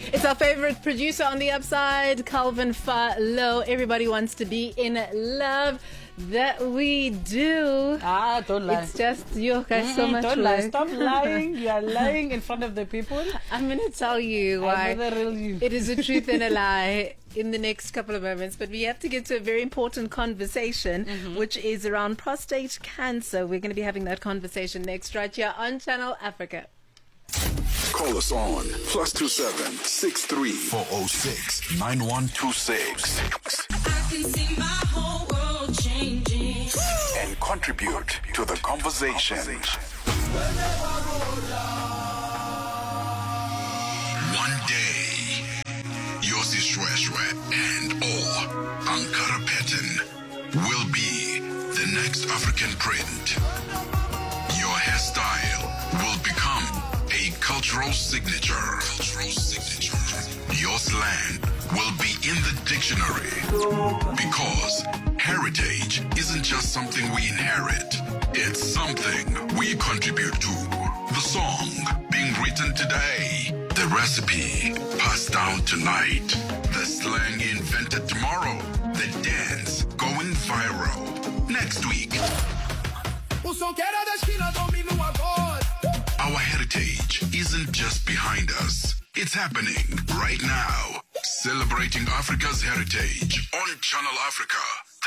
It's our favorite producer on the upside, Calvin Falo. Everybody wants to be in love. That we do. Don't lie. It's just you guys so much Don't work. lie. Stop lying. You are lying in front of the people. I'm going to tell you why. I'd rather reel you. It is a truth and a lie in the next couple of moments, but we have to get to a very important conversation, which is around prostate cancer. We're going to be having that conversation next, right here on Channel Africa. Call us on +27 63 406 9126 I can see my whole world changing. and contribute to the conversation. One day, Yossi Shweshwe and or Ankara Patton will be the next African print. Your hairstyle will become a cultural signature. Your slang will be in the dictionary because heritage isn't just something we inherit. It's something we contribute to. The song being written today, the recipe passed down tonight, the slang invented tomorrow, the dance going viral next week. Our heritage isn't just behind us, it's happening right now. Celebrating Africa's heritage on Channel Africa,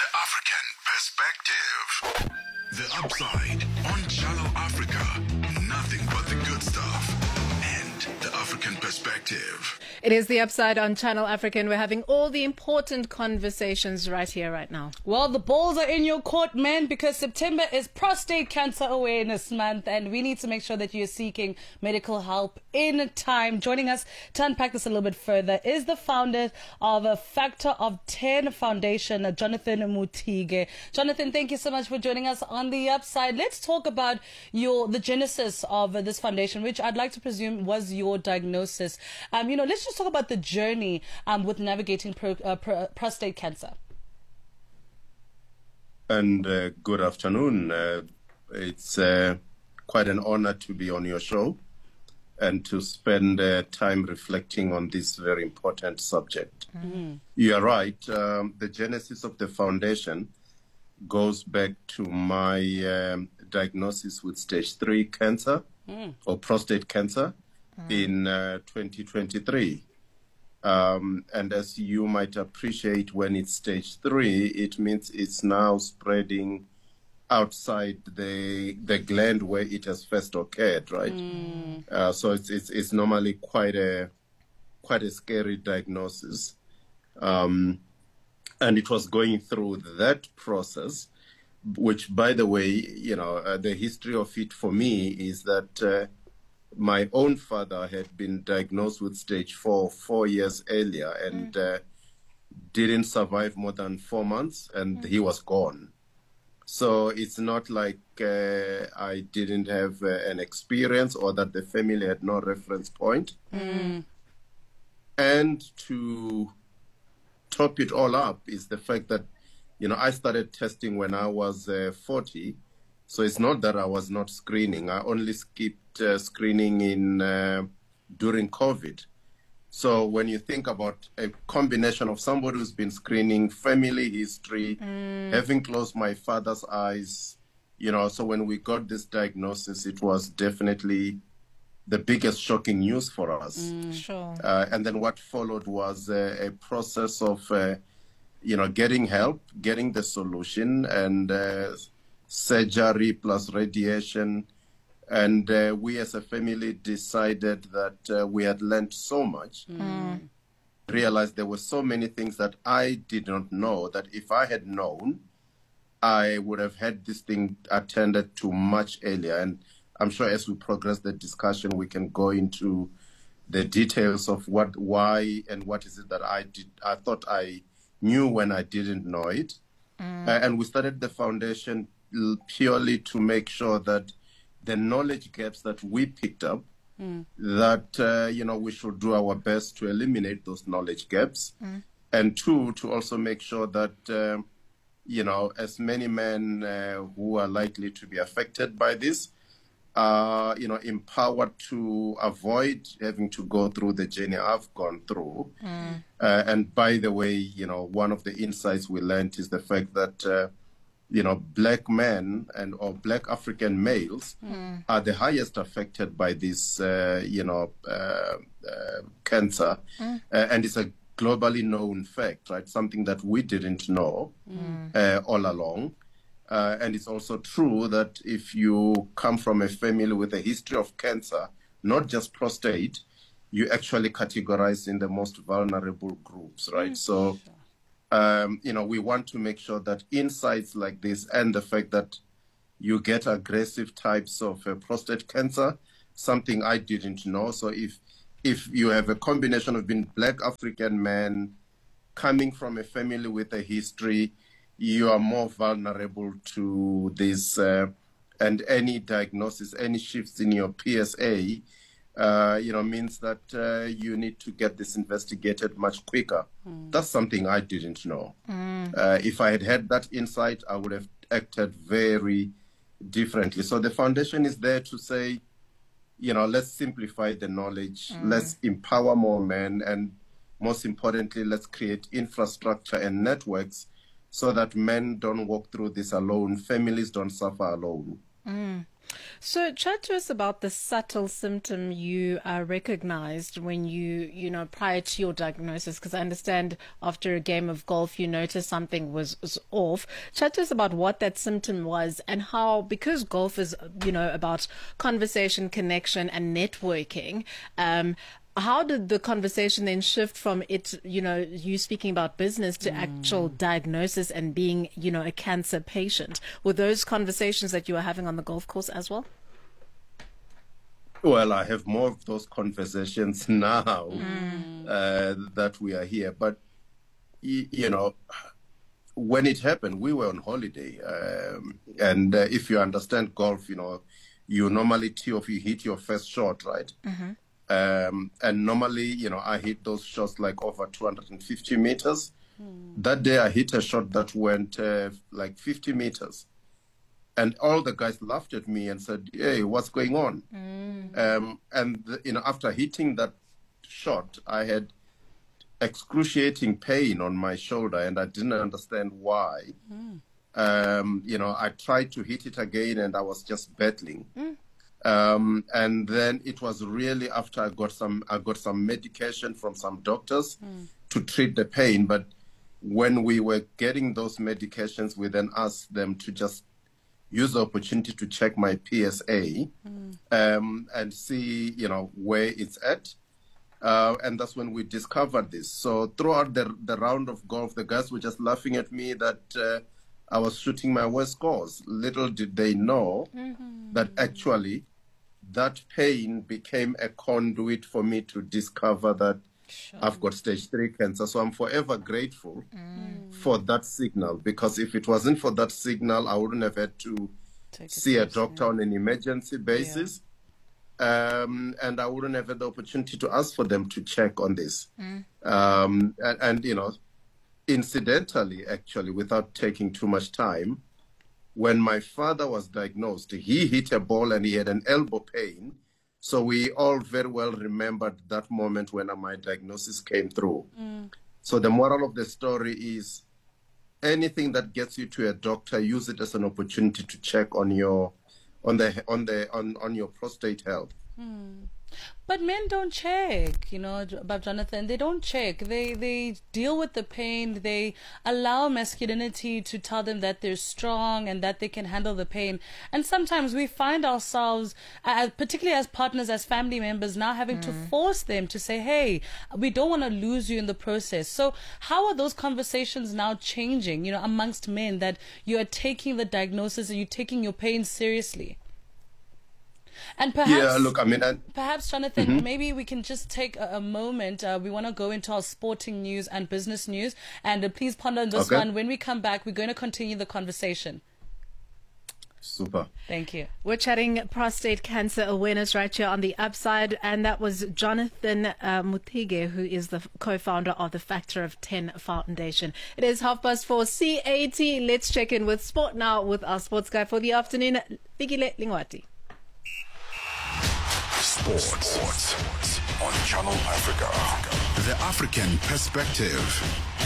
the African perspective. The Upside on Channel Africa, nothing but the good stuff and the African perspective. It is the upside on Channel Africa, and we're having all the important conversations right here, right now. Well, the balls are in your court, man, because September is Prostate Cancer Awareness Month, and we need to make sure that you're seeking medical help in time. Joining us to unpack this a little bit further is the founder of a Factor of 10 Foundation, Jonathan Mutige. Jonathan, thank you so much for joining us on the upside. Let's talk about the genesis of this foundation, which I'd like to presume was your diagnosis. Let's just talk about the journey with navigating prostate cancer. And good afternoon. It's quite an honor to be on your show and to spend time reflecting on this very important subject. You are right. The genesis of the foundation goes back to my diagnosis with stage 3 cancer or prostate cancer in 2023. And as you might appreciate, when it's stage 3, it means it's now spreading outside the gland where it has first occurred, right? So it's normally quite a scary diagnosis. And it was going through that process, which, by the way, the history of it for me is that my own father had been diagnosed with stage 4 years earlier and didn't survive more than 4 months, and he was gone. So it's not like I didn't have an experience or that the family had no reference point. And to top it all up is the fact that, I started testing when I was 40. So it's not that I was not screening. I only skipped screening during COVID. So when you think about a combination of somebody who's been screening, family history, having closed my father's eyes, so when we got this diagnosis, it was definitely the biggest shocking news for us. Sure. And then what followed was a process of, getting help, getting the solution, and surgery plus radiation. And we as a family decided that we had learned so much, realized there were so many things that I did not know, that if I had known, I would have had this thing attended to much earlier. And I'm sure as we progress the discussion, we can go into the details of why and what is it that I thought I knew when I didn't know it. And we started the foundation purely to make sure that the knowledge gaps that we picked up, that, we should do our best to eliminate those knowledge gaps. And 2, to also make sure that, as many men who are likely to be affected by this, are, empowered to avoid having to go through the journey I've gone through. And by the way, one of the insights we learned is the fact that, black men or black African males are the highest affected by this, cancer. And it's a globally known fact, right? Something that we didn't know all along. And it's also true that if you come from a family with a history of cancer, not just prostate, you actually categorize in the most vulnerable groups, right? So, we want to make sure that insights like this and the fact that you get aggressive types of prostate cancer, something I didn't know. So if you have a combination of being black African man, coming from a family with a history, you are more vulnerable to this, and any diagnosis, any shifts in your PSA, means that you need to get this investigated much quicker. That's something I didn't know. If I had had that insight, I would have acted very differently. So the foundation is there to say, let's simplify the knowledge, let's empower more men, and most importantly, let's create infrastructure and networks so that men don't walk through this alone, families don't suffer alone. So chat to us about the subtle symptom you recognized when you prior to your diagnosis, because I understand after a game of golf you noticed something was off. Chat to us about what that symptom was and how, because golf is, about conversation, connection and networking, how did the conversation then shift from it, you speaking about business to actual diagnosis and being, a cancer patient? Were those conversations that you were having on the golf course as well? Well, I have more of those conversations now that we are here. But, when it happened, we were on holiday. And if you understand golf, you normally tee off, you hit your first shot, right? And normally, I hit those shots like over 250 meters. That day I hit a shot that went like 50 meters. And all the guys laughed at me and said, hey, what's going on? After hitting that shot, I had excruciating pain on my shoulder and I didn't understand why. I tried to hit it again and I was just battling. And then it was really after I got some medication from some doctors to treat the pain. But when we were getting those medications, we then asked them to just use the opportunity to check my PSA and see, where it's at. And that's when we discovered this. So throughout the round of golf, the guys were just laughing at me that I was shooting my worst scores. Little did they know that actually that pain became a conduit for me to discover that I've got stage 3 cancer. So I'm forever grateful for that signal, because if it wasn't for that signal, I wouldn't have had to see a doctor on an emergency basis. And I wouldn't have had the opportunity to ask for them to check on this. Incidentally, actually, without taking too much time, when my father was diagnosed, he hit a ball and he had an elbow pain. So we all very well remembered that moment when my diagnosis came through. So the moral of the story is anything that gets you to a doctor, use it as an opportunity to check on your prostate health. But men don't check, Bob Jonathan. They don't check. They deal with the pain. They allow masculinity to tell them that they're strong and that they can handle the pain. And sometimes we find ourselves, particularly as partners, as family members, now having to force them to say, hey, we don't want to lose you in the process. So how are those conversations now changing, amongst men, that you are taking the diagnosis and you're taking your pain seriously? And perhaps, perhaps Jonathan, maybe we can just take a moment. We want to go into our sporting news and business news. And please ponder on this one. When we come back, we're going to continue the conversation. Super. Thank you. We're chatting prostate cancer awareness right here on The Upside. And that was Jonathan Mutige, who is the co-founder of the Factor of 10 Foundation. It is 4:30 CAT. Let's check in with sport now with our sports guy for the afternoon, Bigile Lingwati. Sports on Channel Africa. The African perspective.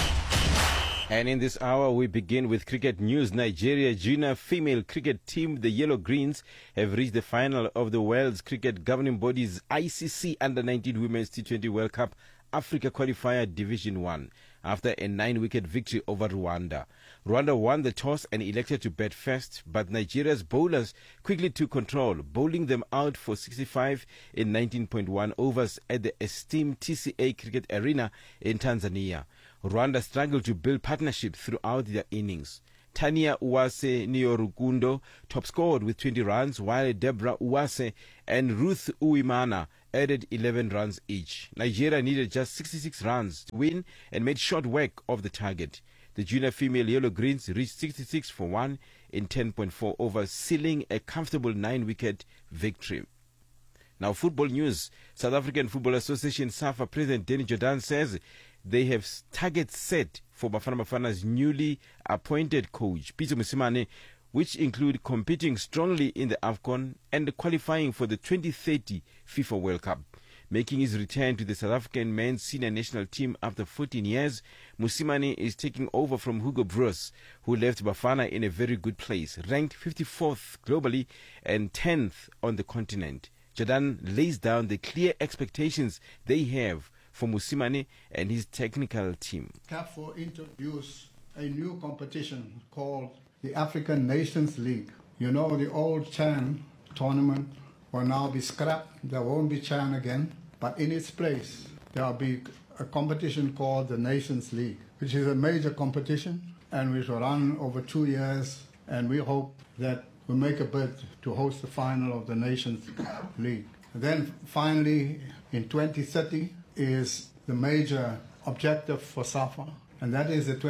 And in this hour, we begin with cricket news. Nigeria junior female cricket team, the Yellow Greens, have reached the final of the world's cricket governing body's ICC Under-19 Women's T20 World Cup Africa Qualifier Division 1 after a 9-wicket victory over Rwanda. Rwanda won the toss and elected to bat first, but Nigeria's bowlers quickly took control, bowling them out for 65 in 19.1 overs at the esteemed TCA Cricket Arena in Tanzania. Rwanda struggled to build partnership throughout their innings. Tania Uwase Niorukundo top scored with 20 runs, while Deborah Uwase and Ruth Uwimana added 11 runs each. Nigeria needed just 66 runs to win and made short work of the target. The junior female Yellow Greens reached 66 for 1 in 10.4 overs, sealing a comfortable 9-wicket victory. Now, football news. South African Football Association SAFA President Danny Jordan says they have targets set for Bafana Bafana's newly appointed coach, Pitso Mosimane, which include competing strongly in the AFCON and qualifying for the 2030 FIFA World Cup. Making his return to the South African men's senior national team after 14 years, Mosimane is taking over from Hugo Broos, who left Bafana in a very good place, ranked 54th globally and 10th on the continent. Jordan lays down the clear expectations they have for Mosimane and his technical team. CAF will introduce a new competition called the African Nations League. You know, the old CHAN tournament will now be scrapped. There won't be CHAN again, but in its place there will be a competition called the Nations League, which is a major competition and which will run over 2 years, and we hope that we'll make a bid to host the final of the Nations League. Then finally, in 2030 is the major objective for SAFA, and that is the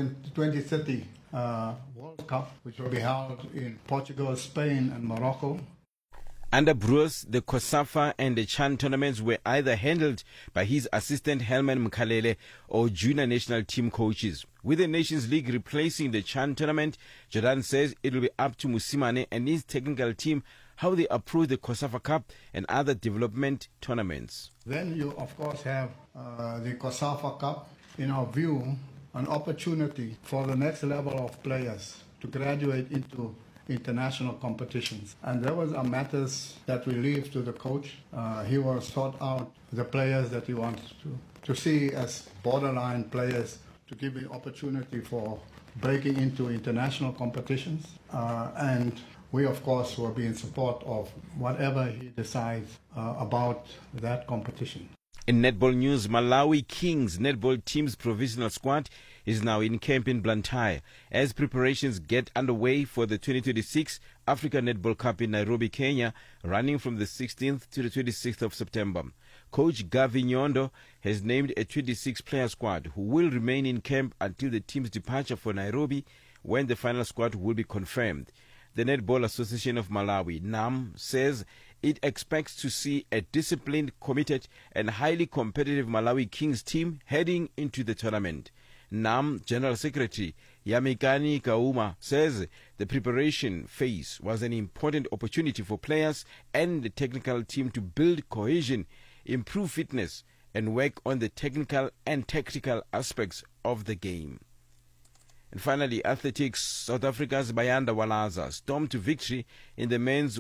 2030 World Cup, which will be held in Portugal, Spain, and Morocco. Under Bruce, the COSAFA and the CHAN tournaments were either handled by his assistant Helman Mkhalele or junior national team coaches. With the Nations League replacing the CHAN tournament, Jordan says it will be up to Mosimane and his technical team how they approach the COSAFA Cup and other development tournaments. Then you, of course, have the COSAFA Cup. In our view, an opportunity for the next level of players to graduate into international competitions. And there was matters that we leave to the coach. He will sort out the players that he wants to see as borderline players, to give the opportunity for breaking into international competitions. And we, of course, will be in support of whatever he decides about that competition. In netball news, Malawi Kings netball team's provisional squad is now in camp in Blantyre as preparations get underway for the 2026 Africa Netball Cup in Nairobi, Kenya, running from the 16th to the 26th of September. Coach Gavi Nyondo has named a 26-player squad who will remain in camp until the team's departure for Nairobi, when the final squad will be confirmed. The Netball Association of Malawi, NAM, says it expects to see a disciplined, committed, and highly competitive Malawi Kings team heading into the tournament. NAM General Secretary Yamikani Kauma says the preparation phase was an important opportunity for players and the technical team to build cohesion, improve fitness, and work on the technical and tactical aspects of the game. And finally, athletics. South Africa's Bayanda Walaza stormed to victory in the men's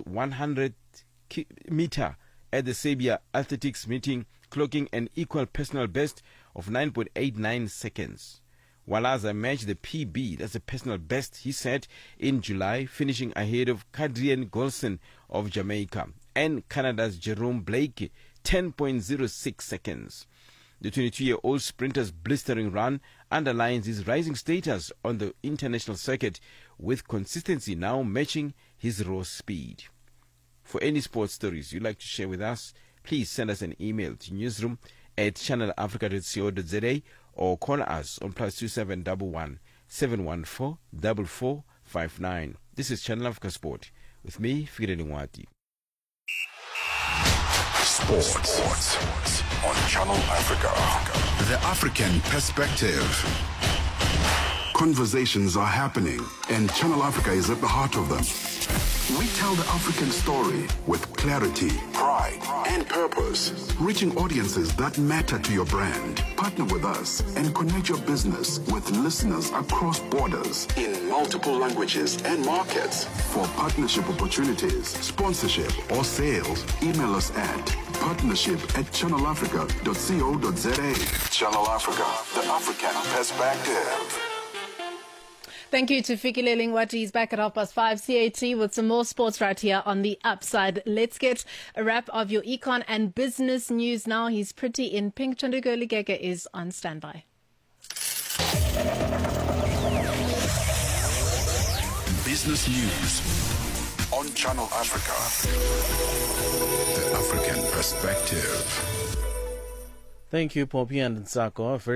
100-meter at the Sabia Athletics meeting, clocking an equal personal best of 9.89 seconds. Walaza matched the PB, that's a personal best, he set in July, finishing ahead of Kadrian Golson of Jamaica and Canada's Jerome Blake, 10.06 seconds. The 22-year-old sprinter's blistering run underlines his rising status on the international circuit, with consistency now matching his raw speed. For any sports stories you'd like to share with us, please send us an email to newsroom@channelafrica.co.za or call us on +2711 714 4459. This is Channel Africa Sport with me, Fikile Ngwati. Sports on Channel Africa. The African perspective. Conversations are happening, and Channel Africa is at the heart of them. We tell the African story with clarity, pride, and purpose. Reaching audiences that matter to your brand. Partner with us and connect your business with listeners across borders in multiple languages and markets. For partnership opportunities, sponsorship, or sales, email us at partnership@channelafrica.co.za. Channel Africa, the African perspective. Thank you to Fikile Lingwati. He's back at 5:30 CAT with some more sports right here on The Upside. Let's get a wrap of your econ and business news now. He's pretty in pink. Chanduko Ligeke is on standby. Business news on Channel Africa. The African perspective. Thank you, Poppy and Nsako.